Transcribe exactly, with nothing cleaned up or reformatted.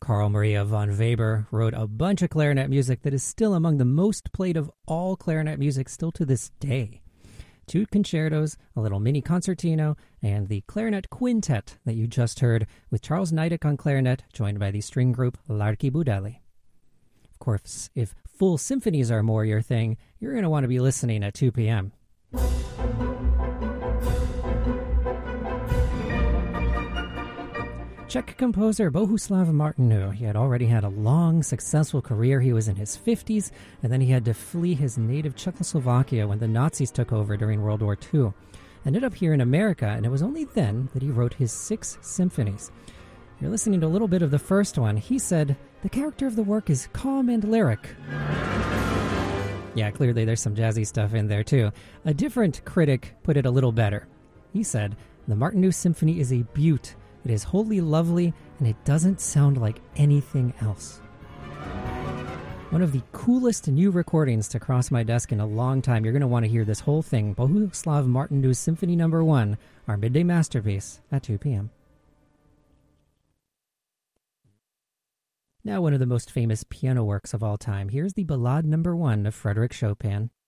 Carl Maria von Weber wrote a bunch of clarinet music that is still among the most played of all clarinet music still to this day. Two concertos, a little mini concertino, and the clarinet quintet that you just heard with Charles Niedek on clarinet, joined by the string group Larky Budelli. Of course, if full symphonies are more your thing, you're going to want to be listening at two p.m. Czech composer Bohuslav Martinu. He had already had a long, successful career. He was in his fifties, and then he had to flee his native Czechoslovakia when the Nazis took over during World War Two. Ended up here in America, and it was only then that he wrote his six symphonies. You're listening to a little bit of the first one. He said, "The character of the work is calm and lyric." Yeah, clearly there's some jazzy stuff in there too. A different critic put it a little better. He said, "The Martinu Symphony is a beaut. It is wholly lovely, and it doesn't sound like anything else." One of the coolest new recordings to cross my desk in a long time. You're going to want to hear this whole thing. Bohuslav Martinu Symphony Number One, our midday masterpiece at two p.m. Now one of the most famous piano works of all time. Here's the Ballade Number One of Frédéric Chopin.